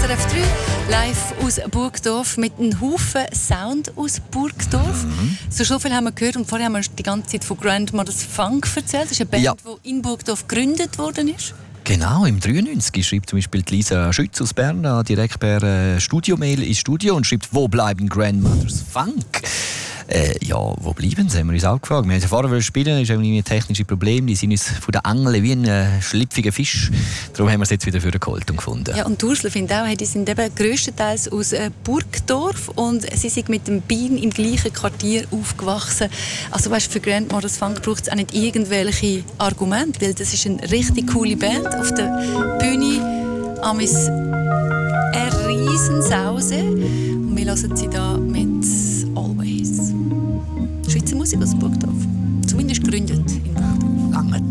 SRF 3, live aus Burgdorf mit einem Haufen Sound aus Burgdorf. So viel haben wir gehört und vorher haben wir die ganze Zeit von Grandmother's Funk erzählt. Das ist eine Band, die in Burgdorf gegründet worden ist. Genau, im 93 schreibt zum Beispiel Lisa Schütz aus Bern direkt per Studiomail ins Studio und schreibt, wo bleiben Grandmother's Funk? Wo bleiben sie? Haben wir uns auch gefragt. Wir haben ja vorher spielen, ist irgendwie ein technisches Problem. Die sind uns von den Angeln wie ein schlüpfiger Fisch. Darum haben wir es jetzt wieder für eine Geholt und gefunden. Ja, und Ursula findet auch, die sind eben grösstenteils aus Burgdorf und sie sind mit dem Bein im gleichen Quartier aufgewachsen. Also weißt, für Grandmother's Funk braucht es auch nicht irgendwelche Argumente, weil das ist eine richtig coole Band. Auf der Bühne amis eine Riesensause. Und wir hören sie da mit Always. Schweizer Musik aus Burgdorf. Zumindest gegründet in Burgdorf.